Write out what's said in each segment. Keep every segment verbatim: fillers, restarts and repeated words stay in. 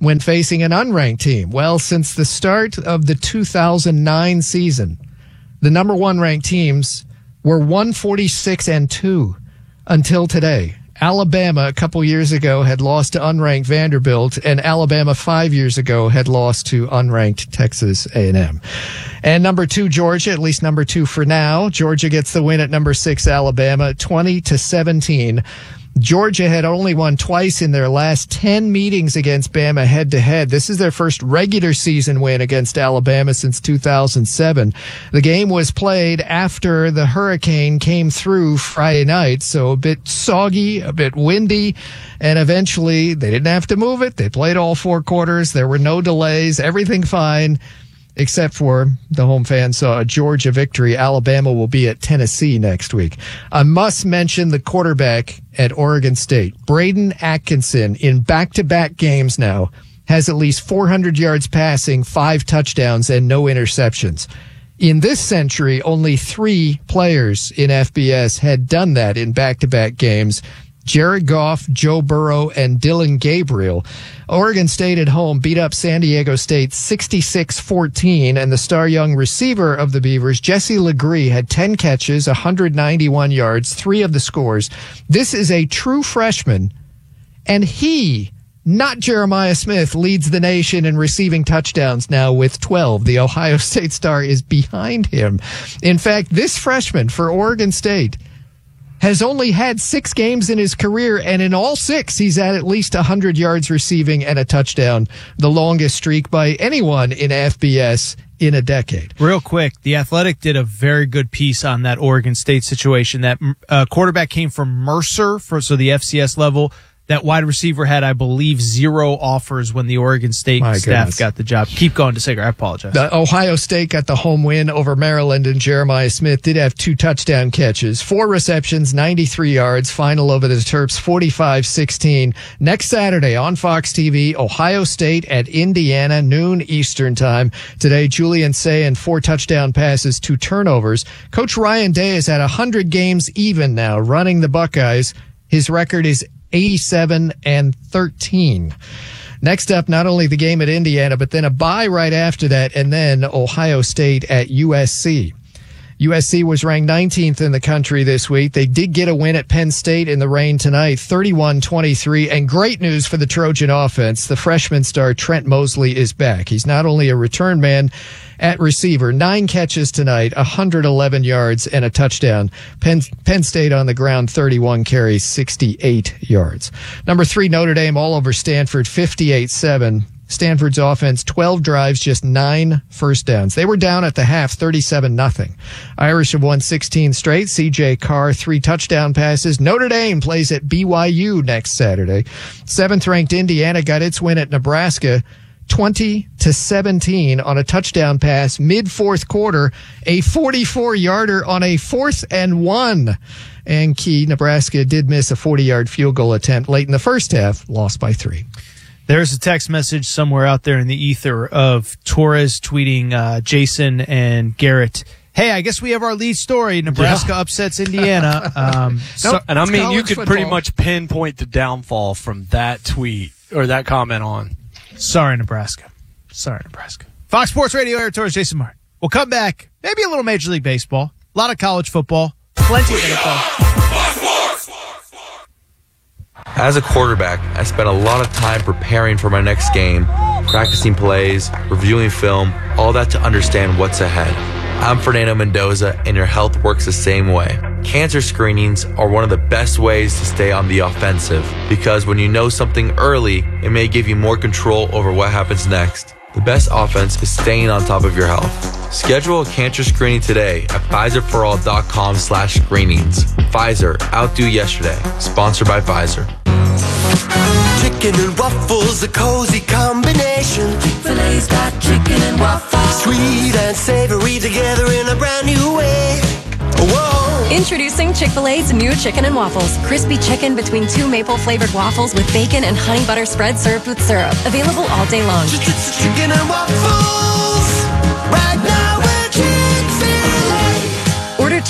when facing an unranked team? Well, since the start of the two thousand nine season, the number one ranked teams were one forty-six and two until today. Alabama a couple years ago had lost to unranked Vanderbilt, and Alabama five years ago had lost to unranked Texas A and M. And number two, Georgia, at least number two for now. Georgia gets the win at number six, Alabama, twenty to seventeen. Georgia had only won twice in their last ten meetings against Bama head-to-head. This is their first regular season win against Alabama since two thousand seven. The game was played after the hurricane came through Friday night, so a bit soggy, a bit windy, and eventually they didn't have to move it. They played all four quarters. There were no delays. Everything fine. Except for the home fans saw a Georgia victory. Alabama will be at Tennessee next week. I must mention the quarterback at Oregon State, Braden Atkinson, in back-to-back games now, has at least four hundred yards passing, five touchdowns, and no interceptions. In this century, only three players in F B S had done that in back-to-back games. Jared Goff, Joe Burrow, and Dylan Gabriel. Oregon State at home beat up San Diego State sixty-six fourteen, and the star young receiver of the Beavers, Jesse Legree, had ten catches, one hundred ninety-one yards, three of the scores. This is a true freshman, and he, not Jeremiah Smith, leads the nation in receiving touchdowns now with twelve. The Ohio State star is behind him. In fact, this freshman for Oregon State has only had six games in his career, and in all six, he's had at least one hundred yards receiving and a touchdown, the longest streak by anyone in F B S in a decade. Real quick, The Athletic did a very good piece on that Oregon State situation. That uh, quarterback came from Mercer, for so the F C S level. That wide receiver had, I believe, zero offers when the Oregon State My staff goodness. got the job. Keep going, DeSager. I apologize. The Ohio State got the home win over Maryland, and Jeremiah Smith did have two touchdown catches, four receptions, ninety-three yards, final over the Terps, forty-five sixteen. Next Saturday on Fox T V, Ohio State at Indiana, noon Eastern time. Today, Julian Sayin, four touchdown passes, two turnovers. Coach Ryan Day has had one hundred games even now running the Buckeyes. His record is eighty-seven and thirteen. Next up, not only the game at Indiana, but then a bye right after that, and then Ohio State at U S C. U S C was ranked nineteenth in the country this week. They did get a win at Penn State in the rain tonight, thirty-one twenty-three. And great news for the Trojan offense. The freshman star Trent Mosley is back. He's not only a return man at receiver, nine catches tonight, one hundred eleven yards, and a touchdown. Penn, Penn State on the ground, thirty-one carries, sixty-eight yards. Number three, Notre Dame all over Stanford, fifty-eight seven. Stanford's offense, twelve drives, just nine first downs. They were down at the half, thirty-seven nothing. Irish have won sixteen straight. C J Carr, three touchdown passes. Notre Dame plays at B Y U next Saturday. Seventh-ranked Indiana got its win at Nebraska, twenty to seventeen on a touchdown pass mid-fourth quarter, a forty-four yarder on a fourth and one. And key, Nebraska did miss a forty-yard field goal attempt late in the first half, lost by three. There's a text message somewhere out there in the ether of Torres tweeting uh, Jason and Garrett, hey, I guess we have our lead story. Nebraska yeah. upsets Indiana. Um, so, and I mean, you could football. pretty much pinpoint the downfall from that tweet or that comment on. Sorry, Nebraska. Sorry, Nebraska. Fox Sports Radio, Eric Torres, Jason Martin. We'll come back. Maybe a little Major League Baseball. A lot of college football. Plenty of N F L. As a quarterback, I spent a lot of time preparing for my next game, practicing plays, reviewing film, all that to understand what's ahead. I'm Fernando Mendoza, and your health works the same way. Cancer screenings are one of the best ways to stay on the offensive, because when you know something early, it may give you more control over what happens next. The best offense is staying on top of your health. Schedule a cancer screening today at Pfizerforall.com slash screenings. Pfizer, outdo yesterday. Sponsored by Pfizer. Chicken and waffles, a cozy combination. Chick-fil-A's got chicken and waffles. Sweet and savory together in a brand new way. Whoa. Introducing Chick-fil-A's new chicken and waffles. Crispy chicken between two maple-flavored waffles with bacon and honey butter spread served with syrup. Available all day long. Chicken and waffles. Right now we're Chick-fil-A. Order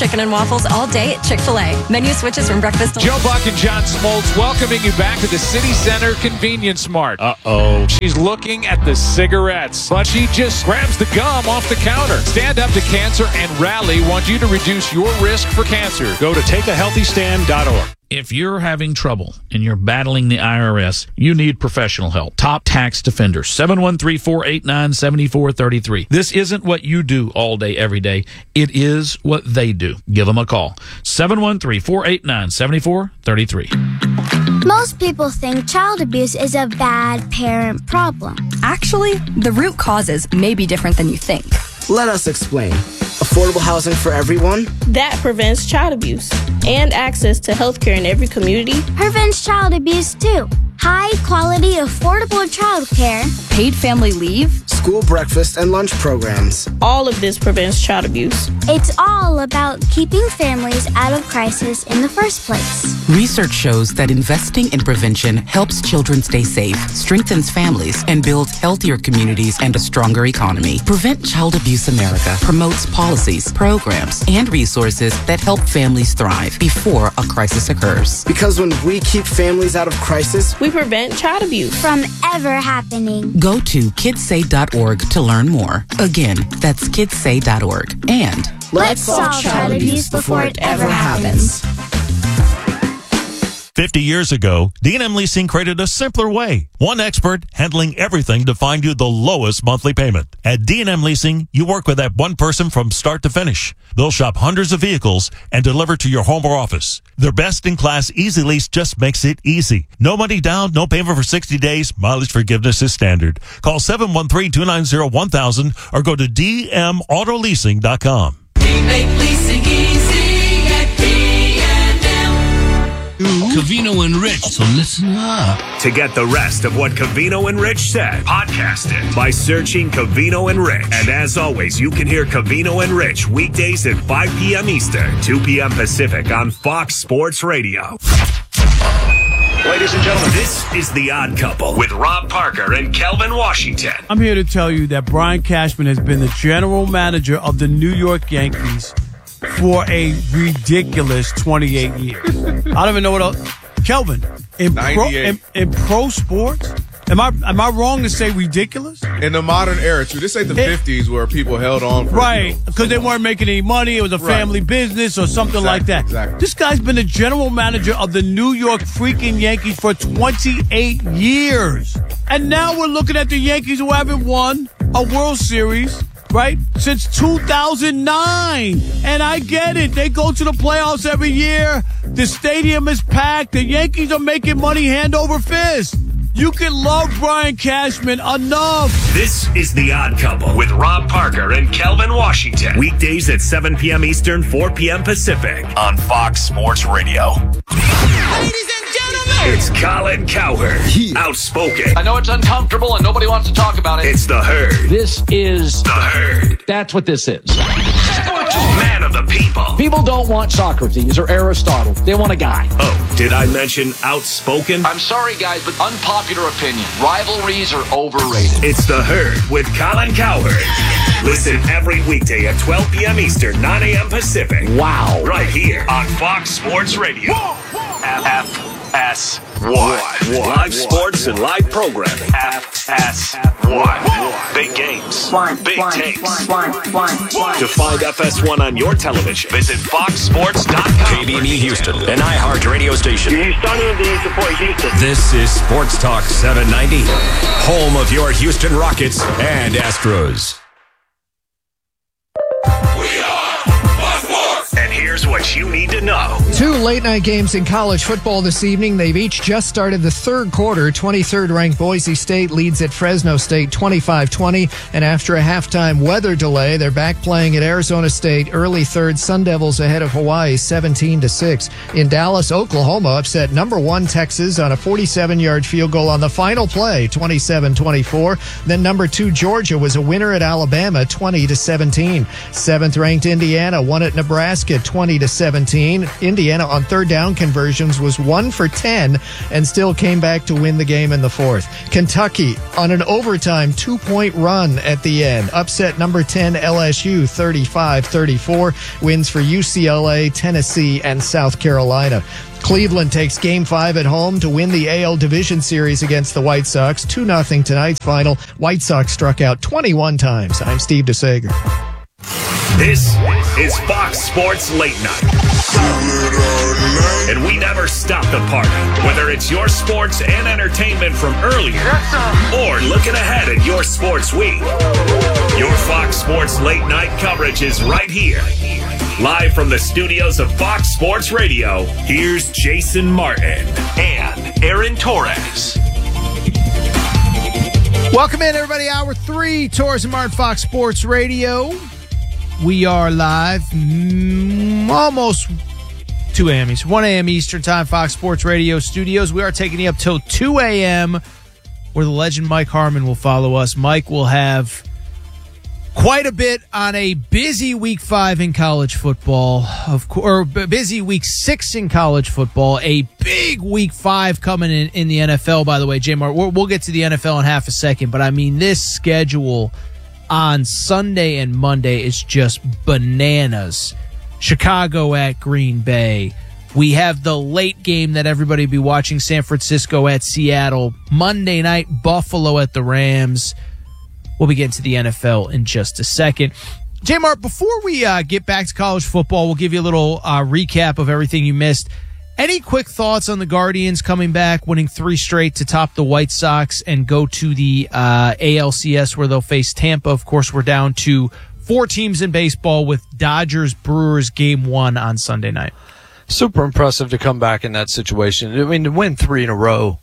chicken and waffles all day at Chick-fil-A. Menu switches from breakfast to Joe Buck and John Smoltz welcoming you back to the City Center Convenience Mart. Uh-oh. She's looking at the cigarettes, but she just grabs the gum off the counter. Stand Up to Cancer and Rally want you to reduce your risk for cancer. Go to take a healthy stand dot org. If you're having trouble and you're battling the I R S, you need professional help. Top Tax Defender, seven one three, four eight nine, seven four three three. This isn't what you do all day, every day. It is what they do. Give them a call. seven one three, four eight nine, seven four three three. Most people think child abuse is a bad parent problem. Actually, the root causes may be different than you think. Let us explain. Affordable housing for everyone? That prevents child abuse. And access to health care in every community prevents child abuse too. High quality, affordable child care. Paid family leave. School breakfast and lunch programs. All of this prevents child abuse. It's all about keeping families out of crisis in the first place. Research shows that investing in prevention helps children stay safe, strengthens families, and builds healthier communities and a stronger economy. Prevent Child Abuse America promotes policies, programs, and resources that help families thrive before a crisis occurs. Because when we keep families out of crisis, we prevent child abuse from ever happening. Go to kids say dot org to learn more. Again, that's kids say dot org. And let's solve child abuse before it ever happens. fifty years ago, D and M Leasing created a simpler way. One expert handling everything to find you the lowest monthly payment. At D and M Leasing, you work with that one person from start to finish. They'll shop hundreds of vehicles and deliver to your home or office. Their best-in-class Easy Lease just makes it easy. No money down, no payment for sixty days. Mileage forgiveness is standard. Call seven one three, two nine zero, one thousand or go to d m auto leasing dot com. We make leasing easy at D and M. Covino and Rich, so listen up. To get the rest of what Covino and Rich said, podcast it by searching Covino and Rich. And as always, you can hear Covino and Rich weekdays at five p.m. Eastern, two p.m. Pacific on Fox Sports Radio. Ladies and gentlemen, this is The Odd Couple with Rob Parker and Kelvin Washington. I'm here to tell you that Brian Cashman has been the general manager of the New York Yankees for a ridiculous twenty-eight years. I don't even know what else. Kelvin, in pro, in, in pro sports, am I am I wrong to say ridiculous? In the modern era, too. This ain't the it, fifties where people held on for right, because they weren't making any money. It was a family right. business or something exactly, like that. Exactly. This guy's been the general manager of the New York freaking Yankees for twenty-eight years. And now we're looking at the Yankees who haven't won a World Series, right, since two thousand nine. And I get it. They go to the playoffs every year. The stadium is packed. The Yankees are making money hand over fist. You can love Brian Cashman enough. This is The Odd Couple with Rob Parker and Kelvin Washington. Weekdays at seven p.m. Eastern, four p.m. Pacific on Fox Sports Radio. Ladies and gentlemen, it's Colin Cowherd. Yeah. Outspoken. I know it's uncomfortable and nobody wants to talk about it. It's The Herd. This is The Herd. That's what this is. Man of the people. People don't want Socrates or Aristotle. They want a guy. Oh, did I mention outspoken? I'm sorry, guys, but unpopular opinion. Rivalries are overrated. It's The Herd with Colin Cowherd. Listen every weekday at twelve p.m. Eastern, nine a.m. Pacific. Wow. Right here on Fox Sports Radio. F S one. Live sports and live programming. F S one. Big games. Big takes. To find F S one on your television, visit fox sports dot com. K B M E Houston, an iHeart radio station. This is Sports Talk seven ninety, home of your Houston Rockets and Astros. And here's what you need to know. Two late-night games in college football this evening. They've each just started the third quarter. twenty-third ranked Boise State leads at Fresno State twenty-five twenty. And after a halftime weather delay, they're back playing at Arizona State. Early third, Sun Devils ahead of Hawaii seventeen to six. In Dallas, Oklahoma upset number one Texas on a forty-seven-yard field goal on the final play, twenty-seven twenty-four. Then number two Georgia was a winner at Alabama, twenty to seventeen. Seventh-ranked Indiana won at Nebraska, twenty twenty to seventeen. Indiana on third down conversions was one for ten and still came back to win the game in the fourth. Kentucky on an overtime two-point run at the end. Upset number ten L S U thirty-five thirty-four. Wins for U C L A, Tennessee, and South Carolina. Cleveland takes Game five at home to win the A L Division Series against the White Sox. two nothing tonight's final. White Sox struck out twenty-one times. I'm Steve DeSager. This is Fox Sports Late Night. And we never stop the party, whether it's your sports and entertainment from earlier or looking ahead at your sports week. Your Fox Sports Late Night coverage is right here. Live from the studios of Fox Sports Radio, here's Jason Martin and Aaron Torres. Welcome in, everybody. Hour three, Torres and Martin, Fox Sports Radio. We are live mm, almost two a.m. Eastern, one a.m. Eastern Time, Fox Sports Radio studios. We are taking you up till two a.m. where the legend Mike Harmon will follow us. Mike will have quite a bit on a busy week five in college football, of course, or busy week six in college football. A big week five coming in, in the N F L, by the way, J-Mart. We'll, we'll get to the N F L in half a second, but I mean, this schedule on Sunday and Monday is just bananas. Chicago at Green Bay. We have the late game that everybody will be watching, San Francisco at Seattle. Monday night, Buffalo at the Rams. We'll be getting to the N F L in just a second. J-Mart, before we uh, get back to college football, we'll give you a little uh, recap of everything you missed. Any quick thoughts on the Guardians coming back, winning three straight to top the White Sox and go to the uh, A L C S where they'll face Tampa? Of course, we're down to four teams in baseball with Dodgers Brewers game one on Sunday night. Super impressive to come back in that situation. I mean, to win three in a row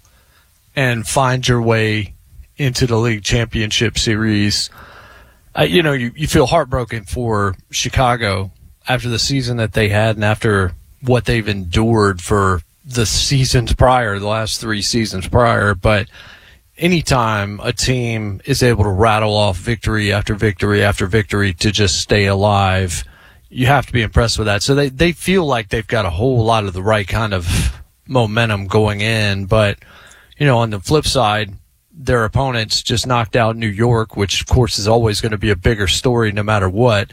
and find your way into the league championship series. Uh, you know, you, you feel heartbroken for Chicago after the season that they had and after what they've endured for the seasons prior, the last three seasons prior. But anytime a team is able to rattle off victory after victory after victory to just stay alive, you have to be impressed with that. So they, they feel like they've got a whole lot of the right kind of momentum going in. But, you know, on the flip side, their opponents just knocked out New York, which, of course, is always going to be a bigger story no matter what.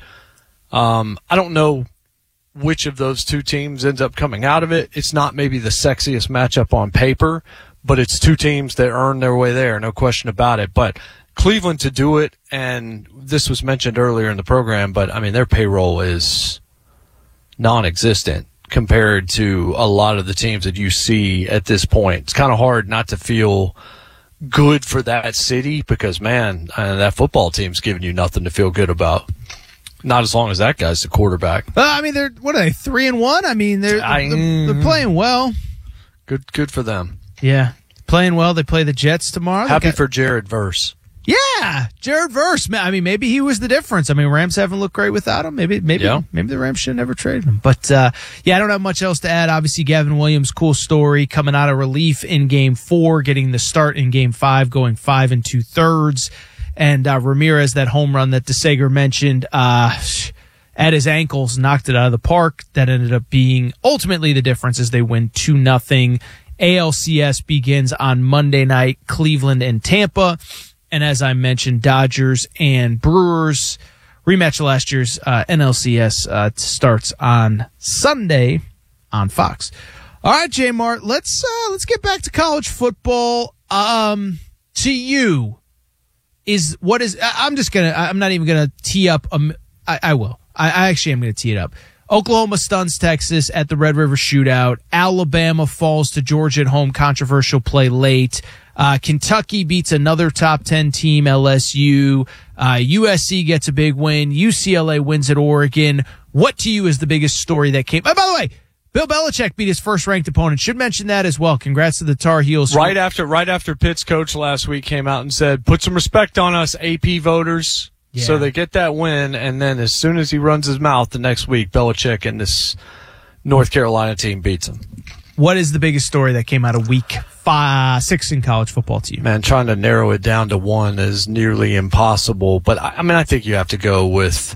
Um, I don't know which of those two teams ends up coming out of it. It's not maybe the sexiest matchup on paper, but it's two teams that earn their way there, no question about it. But Cleveland to do it, and this was mentioned earlier in the program, but, I mean, their payroll is non-existent compared to a lot of the teams that you see at this point. It's kind of hard not to feel good for that city because, man, uh, that football team's giving you nothing to feel good about. Not as long as that guy's the quarterback. Uh, I mean, they're what are they three and one? I mean, they're I, they're, they're playing well. Good, good for them. Yeah, playing well. They play the Jets tomorrow. Happy got, for Jared Verse. Yeah, Jared Verse. I mean, maybe he was the difference. I mean, Rams haven't looked great without him. Maybe, maybe, yeah. maybe the Rams should never trade him. But uh, yeah, I don't have much else to add. Obviously, Gavin Williams, cool story, coming out of relief in Game Four, getting the start in Game Five, going five and two thirds, and uh, Ramirez, that home run that DeSager mentioned. Uh, At his ankles, knocked it out of the park. That ended up being ultimately the difference as they win two nothing. A L C S begins on Monday night, Cleveland and Tampa. And as I mentioned, Dodgers and Brewers. Rematch of last year's uh, N L C S uh, starts on Sunday on Fox. All right, J Mart, let's uh, let's get back to college football. Um, to you is what is I'm just gonna I'm not even gonna tee up. A, I, I will. I, I actually am going to tee it up. Oklahoma stuns Texas at the Red River Shootout. Alabama falls to Georgia at home. Controversial play late. Uh, Kentucky beats another top ten team, L S U. Uh, U S C gets a big win. U C L A wins at Oregon. What to you is the biggest story that came? Oh, by the way, Bill Belichick beat his first-ranked opponent. Should mention that as well. Congrats to the Tar Heels. Right after, right after Pitt's coach last week came out and said, "Put some respect on us, A P voters." Yeah. So they get that win, and then as soon as he runs his mouth the next week, Belichick and this North Carolina team beats him. What is the biggest story that came out of week five, six in college football to you? Man, trying to narrow it down to one is nearly impossible. But, I, I mean, I think you have to go with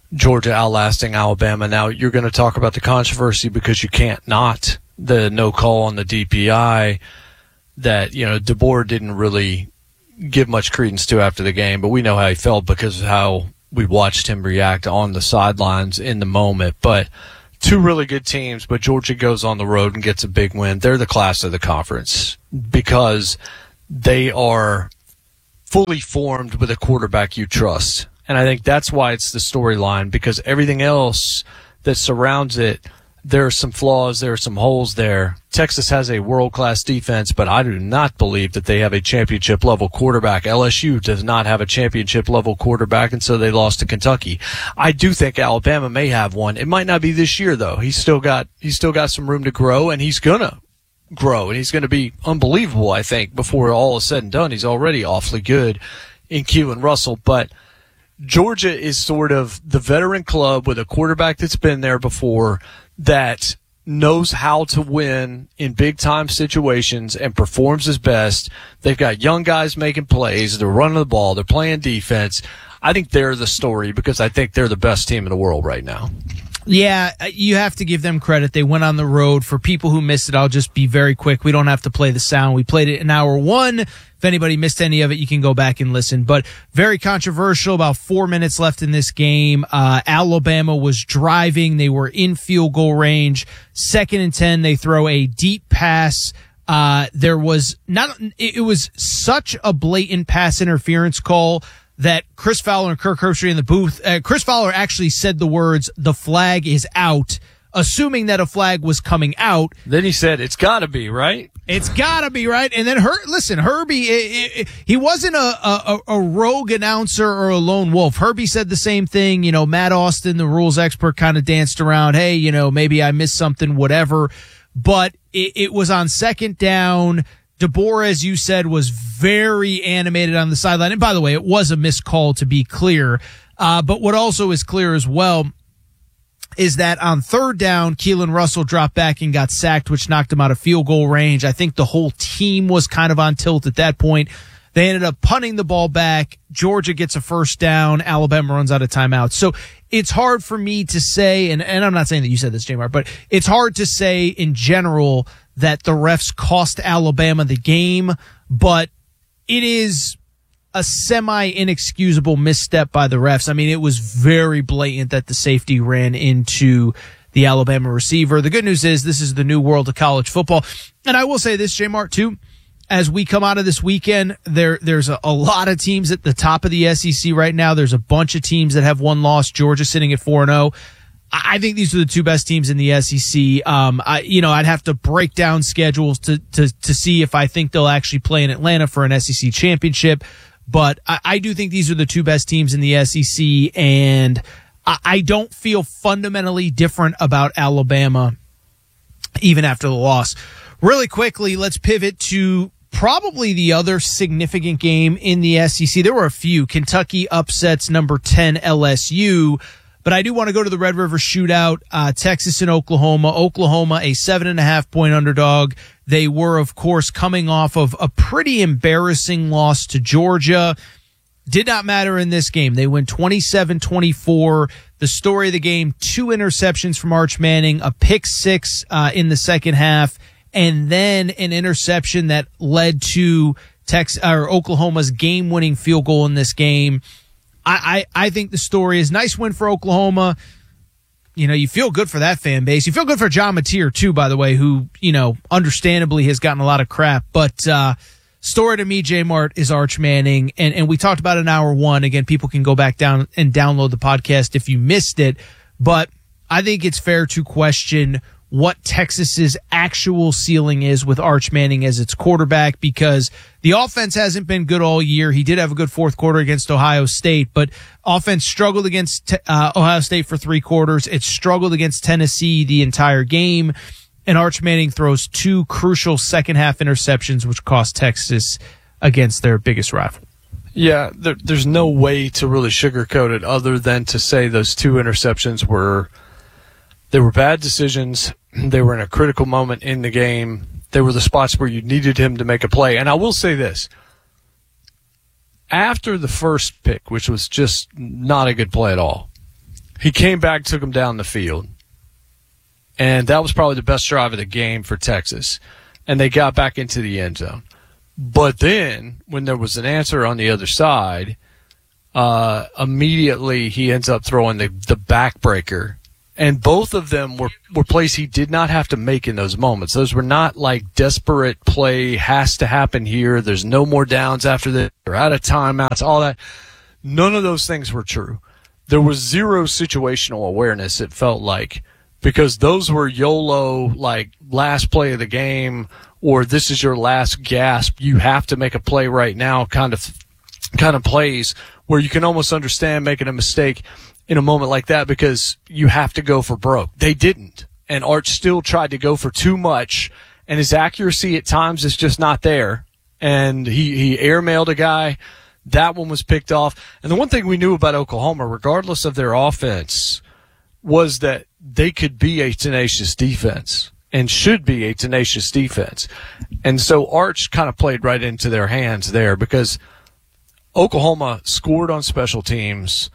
Georgia outlasting Alabama. Now, you're going to talk about the controversy because you can't not. The no call on the D P I that, you know, DeBoer didn't really give much credence to after the game, but we know how he felt because of how we watched him react on the sidelines in the moment. But two really good teams, but Georgia goes on the road and gets a big win. They're the class of the conference because they are fully formed with a quarterback you trust. And I think that's why it's the storyline, because everything else that surrounds it, there are some flaws, there are some holes there. Texas has a world-class defense, but I do not believe that they have a championship-level quarterback. L S U does not have a championship-level quarterback, and so they lost to Kentucky. I do think Alabama may have one. It might not be this year, though. He's still got he's still got some room to grow, and he's going to grow, and he's going to be unbelievable, I think, before all is said and done. He's already awfully good in Q and Russell, but Georgia is sort of the veteran club with a quarterback that's been there before, that knows how to win in big-time situations and performs his best. They've got young guys making plays. They're running the ball. They're playing defense. I think they're the story because I think they're the best team in the world right now. Yeah, you have to give them credit. They went on the road. For people who missed it, I'll just be very quick. We don't have to play the sound. We played it in hour one. If anybody missed any of it, you can go back and listen. But very controversial. About four minutes left in this game. Uh, Alabama was driving. They were in field goal range. Second and ten, they throw a deep pass. Uh, there was not, it was such a blatant pass interference call that Chris Fowler and Kirk Herbstreit in the booth, uh, Chris Fowler actually said the words, "The flag is out," assuming that a flag was coming out. Then he said, "It's got to be, right? It's got to be, right?" And then, Her- listen, Herbie, it, it, he wasn't a, a, a rogue announcer or a lone wolf. Herbie said the same thing. You know, Matt Austin, the rules expert, kind of danced around, hey, you know, maybe I missed something, whatever. But it, it was on second down. DeBoer, as you said, was very animated on the sideline. And by the way, it was a missed call, to be clear. Uh, but what also is clear as well is that on third down, Keelan Russell dropped back and got sacked, which knocked him out of field goal range. I think the whole team was kind of on tilt at that point. They ended up punting the ball back. Georgia gets a first down. Alabama runs out of timeout. So it's hard for me to say, and, and I'm not saying that you said this, J-Mart, but it's hard to say in general that the refs cost Alabama the game, but it is a semi-inexcusable misstep by the refs. I mean, it was very blatant that the safety ran into the Alabama receiver. The good news is this is the new world of college football. And I will say this, J-Mart, too. As we come out of this weekend, there there's a, a lot of teams at the top of the S E C right now. There's a bunch of teams that have one loss. Georgia sitting at four and oh. I think these are the two best teams in the S E C. Um, I, you know, I'd have to break down schedules to, to, to see if I think they'll actually play in Atlanta for an S E C championship. But I, I do think these are the two best teams in the S E C, and I, I don't feel fundamentally different about Alabama even after the loss. Really quickly, let's pivot to probably the other significant game in the S E C. There were a few. Kentucky upsets number ten L S U. But I do want to go to the Red River Shootout, uh, Texas and Oklahoma. Oklahoma, a seven and a half point underdog. They were, of course, coming off of a pretty embarrassing loss to Georgia. Did not matter in this game. They win twenty-seven twenty-four. The story of the game, two interceptions from Arch Manning, a pick six uh, in the second half, and then an interception that led to Tex or Oklahoma's game-winning field goal in this game. I, I, I think the story is nice win for Oklahoma. You know, you feel good for that fan base. You feel good for John Mateer, too, by the way, who, you know, understandably has gotten a lot of crap. But uh, story to me, J-Mart, is Arch Manning. And, and we talked about it in hour one. Again, people can go back down and download the podcast if you missed it. But I think it's fair to question what Texas's actual ceiling is with Arch Manning as its quarterback, because the offense hasn't been good all year. He did have a good fourth quarter against Ohio State, but offense struggled against uh, Ohio State for three quarters. It struggled against Tennessee the entire game, and Arch Manning throws two crucial second half interceptions, which cost Texas against their biggest rival. Yeah, there, there's no way to really sugarcoat it other than to say those two interceptions were they were bad decisions. They were in a critical moment in the game. They were the spots where you needed him to make a play. And I will say this. After the first pick, which was just not a good play at all, He came back, took him down the field. And that was probably the best drive of the game for Texas. And they got back into the end zone. But then, when there was an answer on the other side, uh, immediately he ends up throwing the, the backbreaker. And both of them were, were plays he did not have to make in those moments. Those were not like desperate play, has to happen here, there's no more downs after this, they're out of timeouts, all that. None of those things were true. There was zero situational awareness, it felt like, because those were YOLO, like last play of the game, or this is your last gasp, you have to make a play right now kind of kind of plays where you can almost understand making a mistake in a moment like that because you have to go for broke. They didn't. And Arch still tried to go for too much, and his accuracy at times is just not there. And he, he airmailed a guy. That one was picked off. And the one thing we knew about Oklahoma, regardless of their offense, was that they could be a tenacious defense and should be a tenacious defense. And so Arch kind of played right into their hands there because Oklahoma scored on special teams.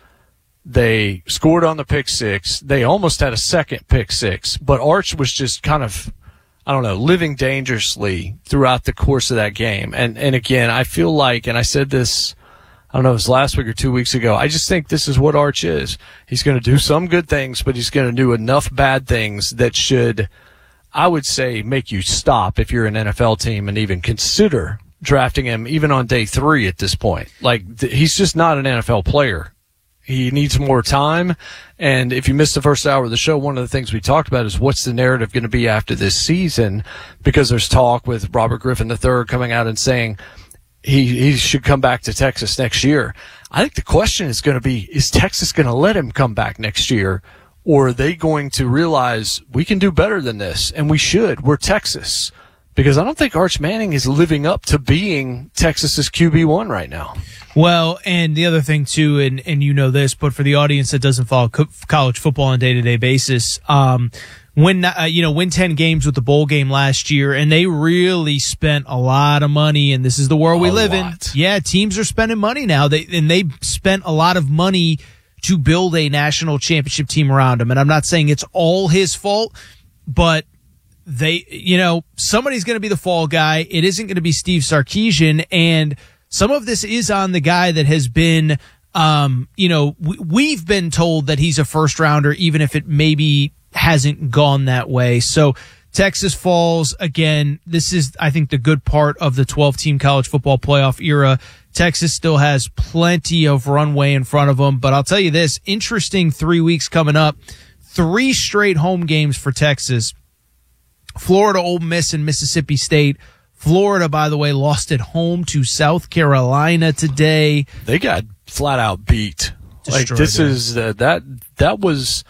They scored on the pick six. They almost had a second pick six, but Arch was just kind of, I don't know, living dangerously throughout the course of that game. And, and again, I feel like, and I said this, I don't know, it was last week or two weeks ago, I just think this is what Arch is. He's going to do some good things, but he's going to do enough bad things that should, I would say, make you stop if you're an N F L team and even consider drafting him even on day three at this point. Like, th- he's just not an N F L player. He needs more time. And if you missed the first hour of the show, one of the things we talked about is what's the narrative going to be after this season, because there's talk with Robert Griffin the third coming out and saying he, he should come back to Texas next year. I think the question is going to be, is Texas going to let him come back next year, or are they going to realize we can do better than this, and we should? We're Texas. Because I don't think Arch Manning is living up to being Texas's Q B one right now. Well, and the other thing too, and, and you know this, but for the audience that doesn't follow co- college football on a day-to-day basis, um, win, uh, you know, win ten games with the bowl game last year, and they really spent a lot of money, and this is the world we a live lot. in. Yeah, teams are spending money now, they and they spent a lot of money to build a national championship team around him. And I'm not saying it's all his fault, but they, you know, somebody's going to be the fall guy. It isn't going to be Steve Sarkisian, and some of this is on the guy that has been, um, you know, we, we've been told that he's a first rounder, even if it maybe hasn't gone that way. So Texas falls again. This is, I think, the good part of the twelve team college football playoff era. Texas still has plenty of runway in front of them, but I'll tell you this, interesting three weeks coming up, three straight home games for Texas. Florida, Ole Miss, and Mississippi State. Florida, by the way, lost at home to South Carolina today. They got flat out beat. Like, Destroyed this them. is uh, that that was.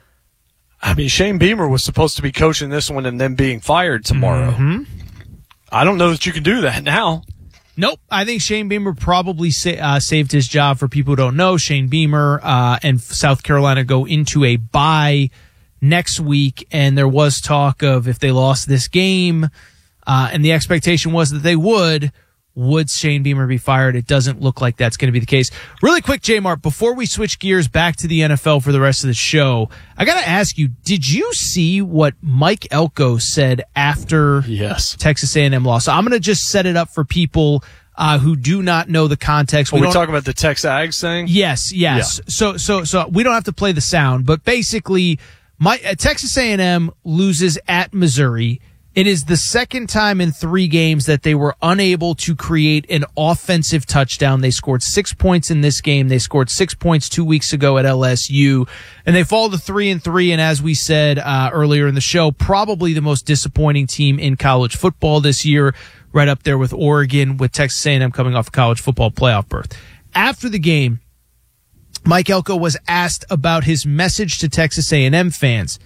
I mean, Shane Beamer was supposed to be coaching this one and then being fired tomorrow. Mm-hmm. I don't know that you can do that now. Nope. I think Shane Beamer probably sa- uh, saved his job. For people who don't know, Shane Beamer uh, and South Carolina go into a bye next week, and there was talk of if they lost this game, uh, and the expectation was that they would, would Shane Beamer be fired? It doesn't look like that's going to be the case. Really quick, J-Mart, before we switch gears back to the N F L for the rest of the show, I got to ask you, did you see what Mike Elko said after yes. Texas A and M lost? So I'm going to just set it up for people uh, who do not know the context. When we don't- talk about the Tex Ags thing? Yes, yes. Yeah. So, so, so we don't have to play the sound, but basically, my uh, Texas A and M loses at Missouri. It is the second time in three games that they were unable to create an offensive touchdown. They scored six points in this game. They scored six points two weeks ago at L S U, and they fall to three and three. And as we said uh, earlier in the show, probably the most disappointing team in college football this year, right up there with Oregon, with Texas A and M coming off a college football playoff berth. After the game, Mike Elko was asked about his message to Texas A and M fans,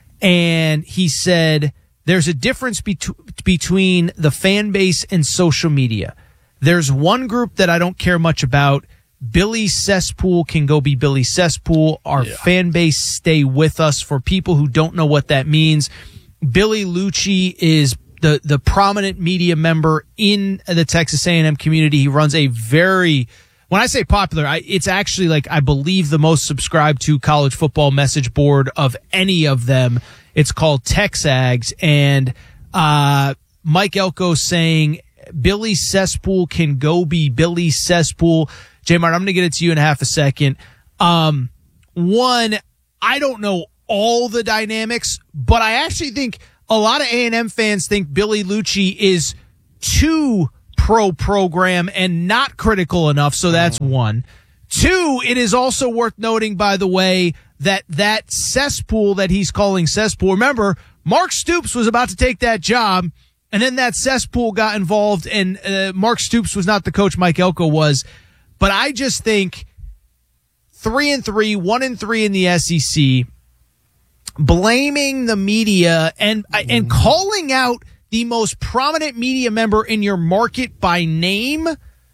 and he said there's a difference bet- between the fan base and social media. There's one group that I don't care much about. Billy Cesspool can go be Billy Cesspool. Our yeah. fan base stay with us. For people who don't know what that means, Billy Lucci is the, the prominent media member in the Texas A and M community. He runs a very when I say popular, I, it's actually like, I believe the most subscribed to college football message board of any of them. It's called Texags, and uh, Mike Elko saying Billy Cesspool can go be Billy Cesspool. J Mart, I'm going to get it to you in half a second. Um, one, I don't know all the dynamics, but I actually think a lot of A and M fans think Billy Lucci is too pro-program and not critical enough, so that's one. Two, it is also worth noting, by the way, that that cesspool that he's calling cesspool, remember, Mark Stoops was about to take that job, and then that cesspool got involved, and uh, Mark Stoops was not the coach Mike Elko was. But I just think three and three, one and three in the S E C, blaming the media and and calling out the most prominent media member in your market by name.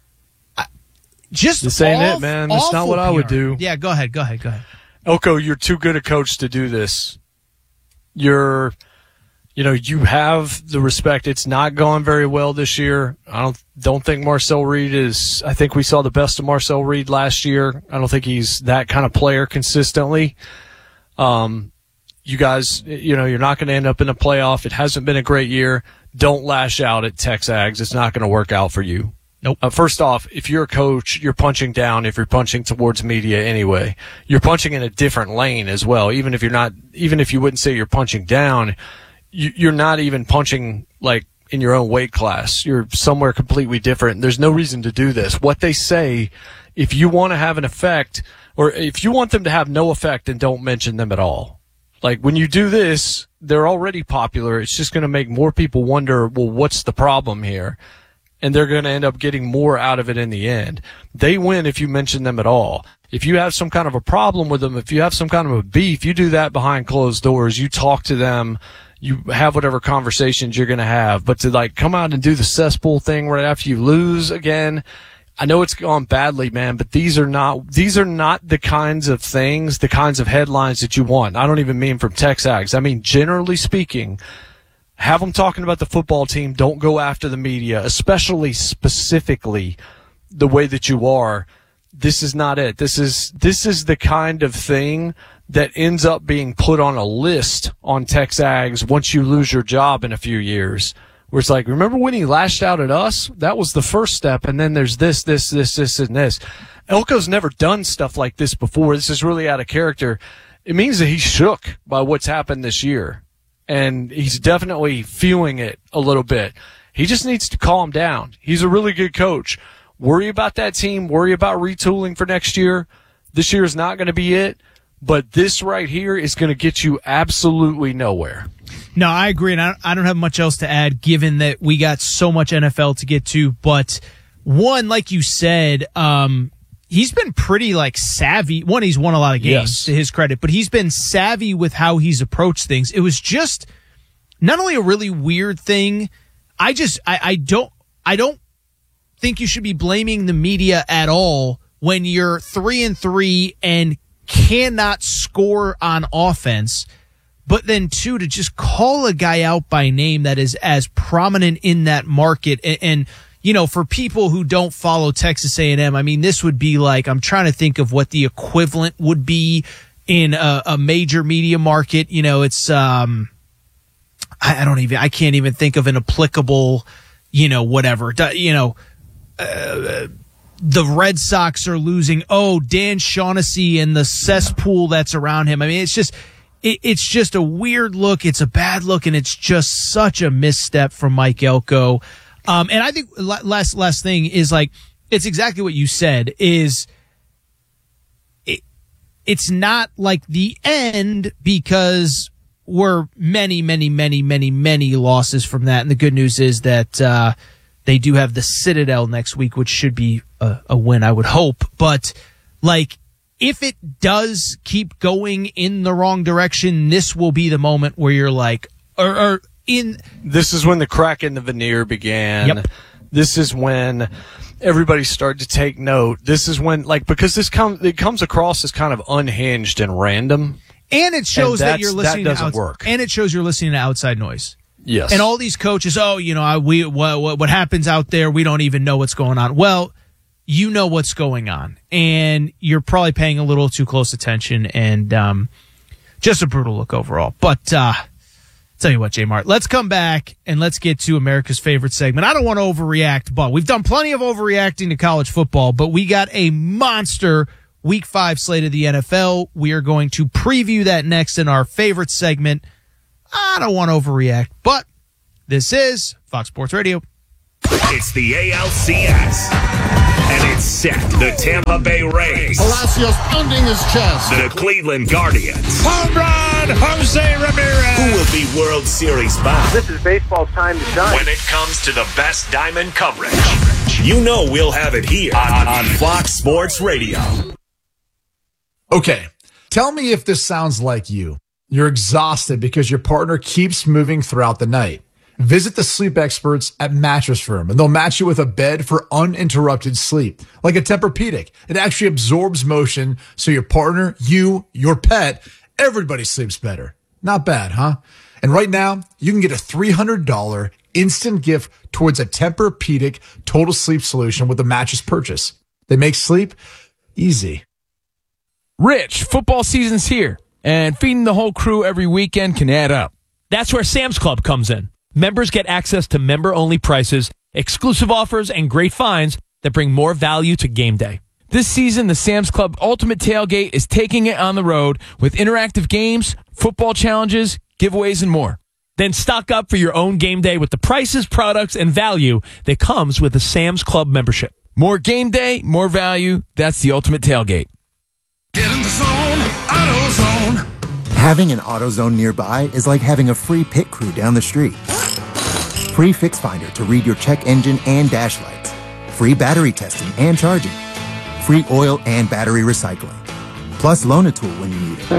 Just this ain't off, it, man. That's not what I would do. Yeah, go ahead, go ahead, go ahead. Elko, you're too good a coach to do this. You're, you know, you have the respect. It's not gone very well this year. I don't don't think Marcel Reed is. I think we saw the best of Marcel Reed last year. I don't think he's that kind of player consistently. Um. You guys, you know, you're not going to end up in a playoff. It hasn't been a great year. Don't lash out at Texags. It's not going to work out for you. Nope. Uh, first off, if you're a coach, you're punching down if you're punching towards media anyway. You're punching in a different lane as well. Even if you're not, even if you wouldn't say you're punching down, you, you're not even punching like in your own weight class. You're somewhere completely different. There's no reason to do this. What they say, if you want to have an effect, or if you want them to have no effect, then don't mention them at all. Like, when you do this, they're already popular. It's just going to make more people wonder, well, what's the problem here? And they're going to end up getting more out of it in the end. They win if you mention them at all. If you have some kind of a problem with them, if you have some kind of a beef, you do that behind closed doors. You talk to them. You have whatever conversations you're going to have. But to, like, come out and do the cesspool thing right after you lose again, I know it's gone badly, man, but these are not, these are not the kinds of things, the kinds of headlines that you want. I don't even mean from Texags. I mean, generally speaking, have them talking about the football team. Don't go after the media, especially specifically the way that you are. This is not it. This is, this is the kind of thing that ends up being put on a list on Texags once you lose your job in a few years. Where it's like, remember when he lashed out at us? That was the first step, and then there's this, this, this, this, and this. Elko's never done stuff like this before. This is really out of character. It means that he's shook by what's happened this year, and he's definitely feeling it a little bit. He just needs to calm down. He's a really good coach. Worry about that team. Worry about retooling for next year. This year is not going to be it, but this right here is going to get you absolutely nowhere. No, I agree, and I I don't have much else to add, given that we got so much N F L to get to. But one, like you said, um, he's been pretty like savvy. One, he's won a lot of games, yes, to his credit, but he's been savvy with how he's approached things. It was just not only a really weird thing. I just I, I don't I don't think you should be blaming the media at all when you're three and three and cannot score on offense. But then, two, to just call a guy out by name that is as prominent in that market. And, and, you know, for people who don't follow Texas A and M, I mean, this would be like, I'm trying to think of what the equivalent would be in a, a major media market. You know, it's, um, I, I don't even, I can't even think of an applicable, you know, whatever, you know, uh, the Red Sox are losing. Oh, Dan Shaughnessy and the cesspool that's around him. I mean, it's just, It, it's just a weird look. It's a bad look, and it's just such a misstep from Mike Elko. Um, and I think last last thing is like it's exactly what you said. Is it, it's not like the end because we're many, many, many, many, many losses from that. And the good news is that uh, they do have the Citadel next week, which should be a, a win, I would hope. But like, if it does keep going in the wrong direction, this will be the moment where you're like, or, or in. This is when the crack in the veneer began. Yep. This is when everybody started to take note. This is when, like, because this comes, it comes across as kind of unhinged and random. And it shows and that you're listening that doesn't to outs- work. And it shows you're listening to outside noise. Yes. And all these coaches, oh, you know, I, we what, what what happens out there, we don't even know what's going on. Well, you know what's going on, and you're probably paying a little too close attention, and um, just a brutal look overall. But uh, tell you what, J-Mart, let's come back and let's get to America's favorite segment. I don't want to overreact, but we've done plenty of overreacting to college football, but we got a monster Week five slate of the N F L. We are going to preview that next in our favorite segment. I don't want to overreact, but this is Fox Sports Radio. It's the A L C S. And it's set. The Tampa Bay Rays. Palacios pounding his chest. The Cleveland Guardians. Home run, Jose Ramirez. Who will be World Series bound? This is baseball's time to shine. When it comes to the best diamond coverage, you know we'll have it here on, on Fox Sports Radio. Okay, tell me if this sounds like you. You're exhausted because your partner keeps moving throughout the night. Visit the sleep experts at Mattress Firm, and they'll match you with a bed for uninterrupted sleep. Like a Tempur-Pedic, it actually absorbs motion so your partner, you, your pet, everybody sleeps better. Not bad, huh? And right now, you can get a three hundred dollars instant gift towards a Tempur-Pedic total sleep solution with a mattress purchase. They make sleep easy. Rich, football season's here, and feeding the whole crew every weekend can add up. That's where Sam's Club comes in. Members get access to member-only prices, exclusive offers, and great finds that bring more value to game day. This season, the Sam's Club Ultimate Tailgate is taking it on the road with interactive games, football challenges, giveaways, and more. Then stock up for your own game day with the prices, products, and value that comes with a Sam's Club membership. More game day, more value. That's the Ultimate Tailgate. Get in the zone, AutoZone. Having an AutoZone nearby is like having a free pit crew down the street. Free Fix Finder to read your check engine and dash lights. Free battery testing and charging. Free oil and battery recycling. Plus loan a tool when you need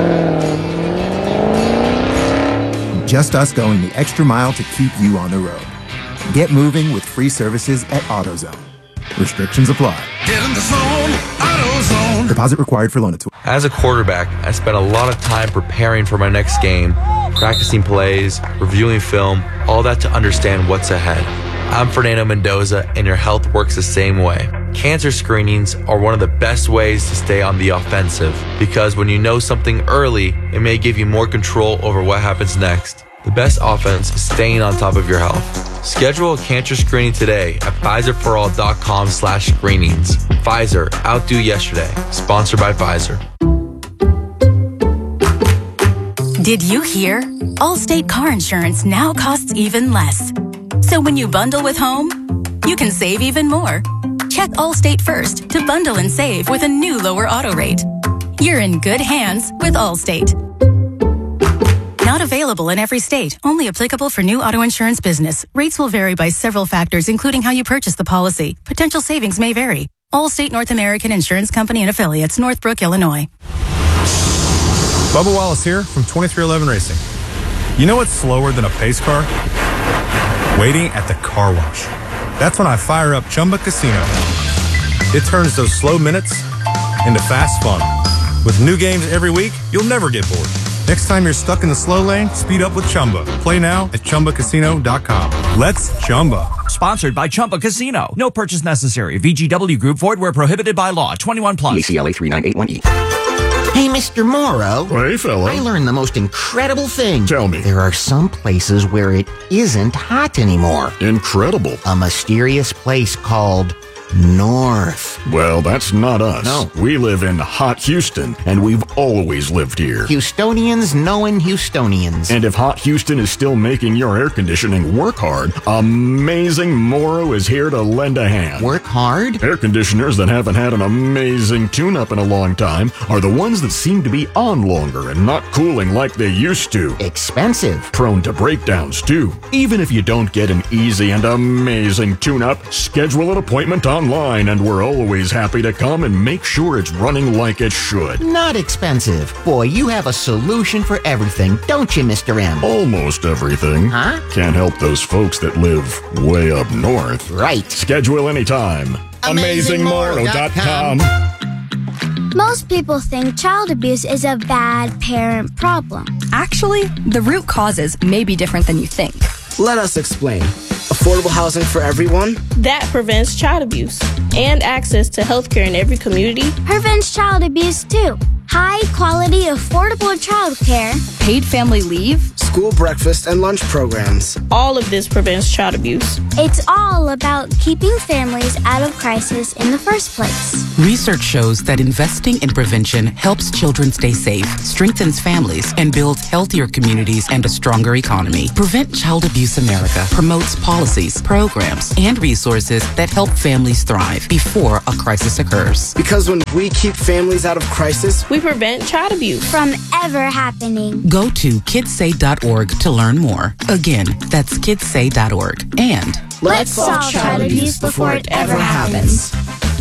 it. Just us going the extra mile to keep you on the road. Get moving with free services at AutoZone. Restrictions apply. Get in the zone, AutoZone. Deposit required for loan a tool. As a quarterback, I spent a lot of time preparing for my next game, practicing plays, reviewing film, all that to understand what's ahead. I'm Fernando Mendoza, and your health works the same way. Cancer screenings are one of the best ways to stay on the offensive, because when you know something early, it may give you more control over what happens next. The best offense is staying on top of your health. Schedule a cancer screening today at Pfizer for all dot com slash screenings. Pfizer, outdo yesterday. Sponsored by Pfizer. Did you hear? Allstate car insurance now costs even less. So when you bundle with home, you can save even more. Check Allstate first to bundle and save with a new lower auto rate. You're in good hands with Allstate. Not available in every state. Only applicable for new auto insurance business. Rates will vary by several factors, including how you purchase the policy. Potential savings may vary. Allstate North American Insurance Company and Affiliates, Northbrook, Illinois. Bubba Wallace here from twenty-three eleven Racing. You know what's slower than a pace car? Waiting at the car wash. That's when I fire up Chumba Casino. It turns those slow minutes into fast fun. With new games every week, you'll never get bored. Next time you're stuck in the slow lane, speed up with Chumba. Play now at Chumba Casino dot com. Let's Chumba. Sponsored by Chumba Casino. No purchase necessary. V G W Group. Void where prohibited by law. twenty-one plus. A C L A three nine eight one E. Hey, Mister Morrow. Hey, fella. I learned the most incredible thing. Tell me. There are some places where it isn't hot anymore. Incredible. A mysterious place called North. Well, that's not us. No. We live in hot Houston, and we've always lived here. Houstonians knowing Houstonians. And if hot Houston is still making your air conditioning work hard, Amazing Morrow is here to lend a hand. Work hard? Air conditioners that haven't had an amazing tune-up in a long time are the ones that seem to be on longer and not cooling like they used to. Expensive. Prone to breakdowns, too. Even if you don't get an easy and amazing tune-up, schedule an appointment online, and we're always happy to come and make sure it's running like it should. Not expensive. Boy, you have a solution for everything, don't you, Mister M? Almost everything. Huh? Can't help those folks that live way up north. Right. Schedule anytime. amazing morrow dot com. Most people think child abuse is a bad parent problem. Actually, the root causes may be different than you think. Let us explain. affordable housing for everyone. That prevents child abuse. And access to healthcare in every community. Prevents child abuse too. High quality, affordable childcare. Paid family leave. School breakfast and lunch programs. All of this prevents child abuse. It's all about keeping families out of crisis in the first place. Research shows that investing in prevention helps children stay safe, strengthens families, and builds healthier communities and a stronger economy. Prevent Child Abuse America promotes policies, programs, and resources that help families thrive before a crisis occurs. Because when we keep families out of crisis, we prevent child abuse from ever happening. Go to kids say dot org to learn more. Again, that's kids say dot org. And let's solve child abuse before it ever happens.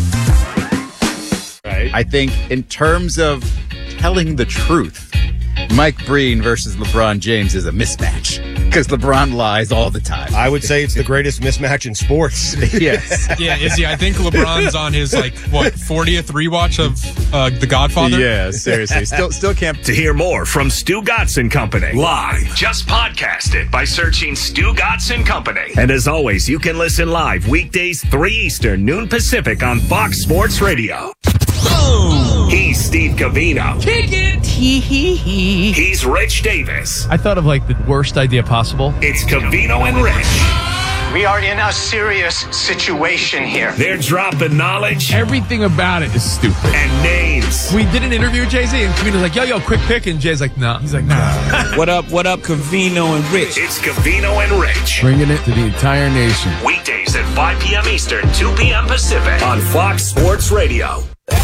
Right. I think in terms of telling the truth, Mike Breen versus LeBron James is a mismatch because LeBron lies all the time. I would say it's the greatest mismatch in sports. Yes. Yeah, Izzy, I think LeBron's on his, like, what, fortieth rewatch of uh, The Godfather? Yeah, seriously. Still still can't. To hear more from Stu Gatz and Company live, just podcast it by searching Stu Gatz and Company. And as always, you can listen live weekdays three Eastern, noon Pacific on Fox Sports Radio. Boom. He's Steve Covino. Kick it. Hee hee hee. He's Rich Davis. I thought of like the worst idea possible. It's Covino and Rich. We are in a serious situation here. They're dropping knowledge. Everything about it is stupid. And names. We did an interview with Jay-Z, and Covino's like, yo, yo, quick pick. And Jay's like, nah. He's like, nah. What up, what up, Covino and Rich? It's Covino and Rich. Bringing it to the entire nation. Weekdays at five p.m. Eastern, two p.m. Pacific on Fox Sports Radio.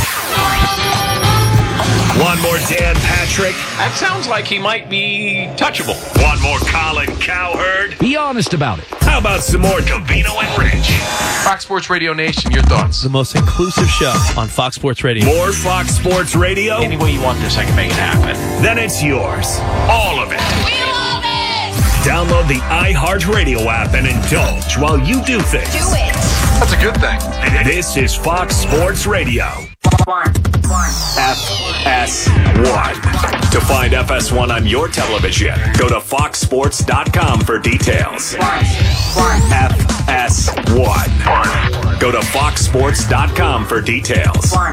One more Dan Patrick. That sounds like he might be touchable. One more Colin Cowherd. Be honest about it. How about some more Covino and Rich? Fox Sports Radio Nation, your thoughts? The most inclusive show on Fox Sports Radio. More Fox Sports Radio? Any way you want this, I can make it happen. Then it's yours. All of it. We love it! Download the iHeartRadio app and indulge while you do things. Do it! That's a good thing. This is Fox Sports Radio. One. One. F S one. To find F S one on your television, go to fox sports dot com for details. One. One. F S one. Go to fox sports dot com for details. One.